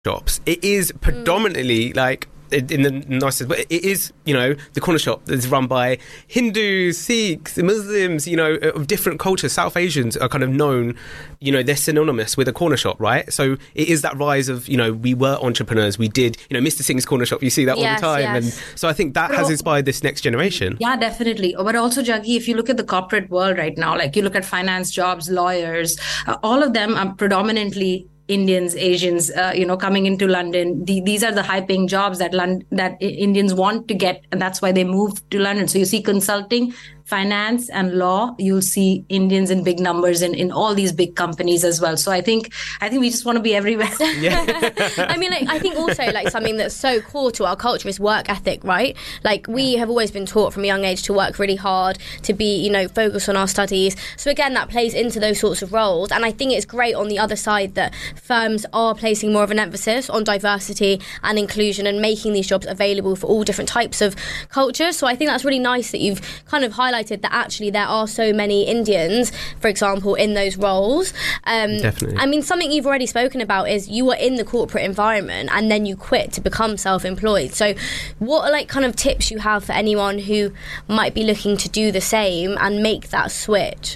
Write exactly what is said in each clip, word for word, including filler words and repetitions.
shops, it is predominantly mm. like in the nicest, but it is, you know, the corner shop that's run by Hindus, Sikhs, Muslims, you know, of different cultures. South Asians are kind of known, you know, they're synonymous with a corner shop, right? So it is that rise of, you know, we were entrepreneurs, we did, you know, Mister Singh's corner shop, you see that yes, all the time. Yes. And so I think that but has inspired this next generation. Yeah, definitely. But also, Jaggi, if you look at the corporate world right now, like you look at finance jobs, lawyers, uh, all of them are predominantly Indians, Asians, uh, you know, coming into London. The, these are the high-paying jobs that Lond- that Indians want to get, and that's why they move to London. So you see consulting, finance and law, you'll see Indians in big numbers in, in all these big companies as well. So I think I think we just want to be everywhere. Yeah. I mean, like, I think also like something that's so core to our culture is work ethic, right? Like we have always been taught from a young age to work really hard, to be, you know, focused on our studies. So again, that plays into those sorts of roles. And I think it's great on the other side that firms are placing more of an emphasis on diversity and inclusion and making these jobs available for all different types of cultures. So I think that's really nice that you've kind of highlighted that actually there are so many Indians, for example, in those roles. Um, Definitely. I mean, something you've already spoken about is you were in the corporate environment and then you quit to become self-employed. So what are like kind of tips you have for anyone who might be looking to do the same and make that switch?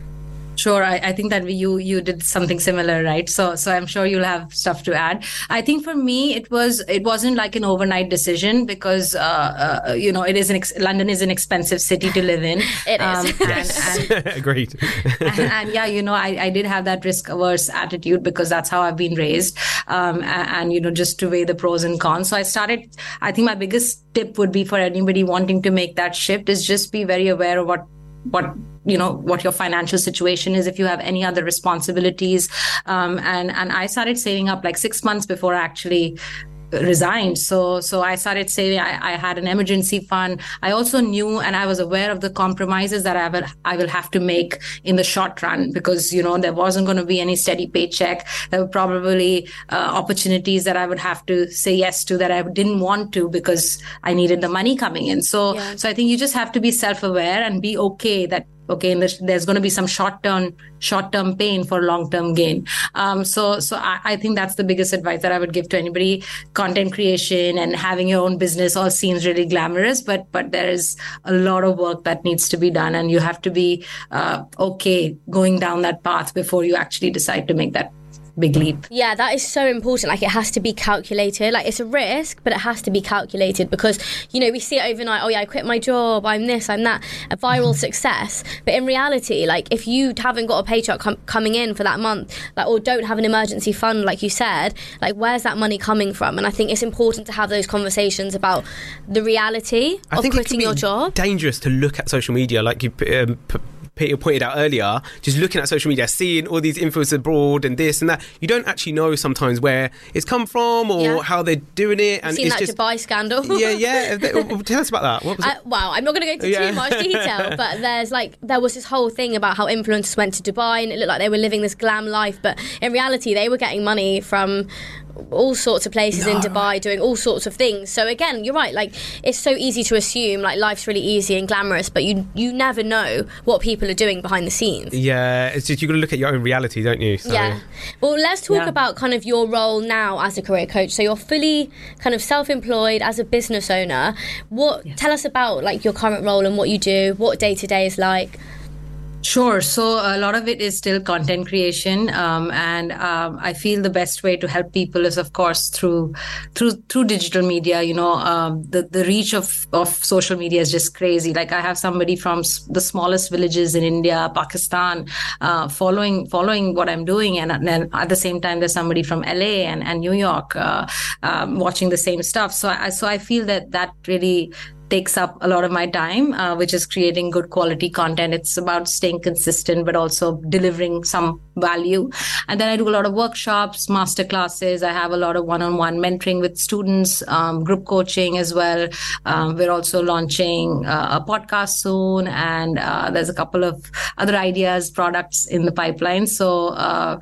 Sure, I, I think that you you did something similar, right? So so I'm sure you'll have stuff to add. I think for me, it was it wasn't like an overnight decision because uh, uh, you know it is an ex- London is an expensive city to live in. It um, is. Yes. And, and, Agreed. and, and yeah, you know, I, I did have that risk averse attitude because that's how I've been raised, um, and, and you know, just to weigh the pros and cons. So I started. I think my biggest tip would be for anybody wanting to make that shift is just be very aware of what. what you know what your financial situation is, if you have any other responsibilities, um, and and I started saving up like six months before I actually resigned. So so I started saving. I, I had an emergency fund. I also knew and I was aware of the compromises that I will I will have to make in the short run because you know there wasn't going to be any steady paycheck. There were probably uh, opportunities that I would have to say yes to that I didn't want to because I needed the money coming in. So yeah. so I think you just have to be self-aware and be okay that okay, and there's going to be some short-term, short-term pain for long-term gain. Um, so, so I, I think that's the biggest advice that I would give to anybody. Content creation and having your own business all seems really glamorous, but but there is a lot of work that needs to be done, and you have to be uh, okay going down that path before you actually decide to make that big leap. Yeah, that is so important. Like, it has to be calculated. Like, it's a risk, but it has to be calculated because, you know, we see it overnight. Oh, yeah, I quit my job. I'm this, I'm that. A viral success. But in reality, like, if you haven't got a paycheck com- coming in for that month, like, or don't have an emergency fund, like you said, like, where's that money coming from? And I think it's important to have those conversations about the reality I of think quitting it can your be job. Dangerous to look at social media, like you um, p- Peter pointed out earlier, just looking at social media, seeing all these influencers abroad and this and that, you don't actually know sometimes where it's come from or yeah. how they're doing it. And seen it's that just Dubai scandal. yeah, yeah. Tell us about that. What was uh, it? Wow, I'm not going to go into yeah. too much detail, but there's like there was this whole thing about how influencers went to Dubai and it looked like they were living this glam life, but in reality they were getting money from all sorts of places no. in Dubai doing all sorts of things. So again, you're right, like it's so easy to assume like life's really easy and glamorous, but you you never know what people are doing behind the scenes. Yeah, it's just you've got to look at your own reality, don't you? So. Yeah. Well, let's talk yeah. about kind of your role now as a career coach. So you're fully kind of self-employed as a business owner. What yes. tell us about like your current role and what you do, what day to day is like. Sure. So a lot of it is still content creation, um, and um, I feel the best way to help people is, of course, through through through digital media. You know, um, the the reach of of social media is just crazy. Like I have somebody from s- the smallest villages in India, Pakistan, uh, following following what I'm doing, and, and then at the same time, there's somebody from L A and, and New York uh, um, watching the same stuff. So I so I feel that that really takes up a lot of my time, uh, which is creating good quality content. It's about staying consistent, but also delivering some value. And then I do a lot of workshops, master classes. I have a lot of one-on-one mentoring with students, um, group coaching as well. Um, we're also launching uh, a podcast soon, and uh, there's a couple of other ideas, products in the pipeline. So uh,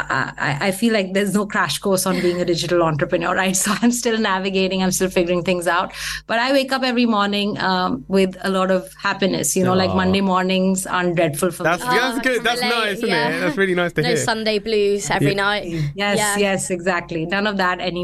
I, I feel like there's no crash course on being a digital entrepreneur, right? So I'm still navigating, I'm still figuring things out. But I wake up every morning morning um, with a lot of happiness. You know, oh. like Monday mornings aren't dreadful for that's, me. That's oh, good. That's relate. nice, isn't yeah. it? That's really nice to no hear. Sunday blues every Yeah. night. Yes, Yeah. yes, exactly. None of that anymore.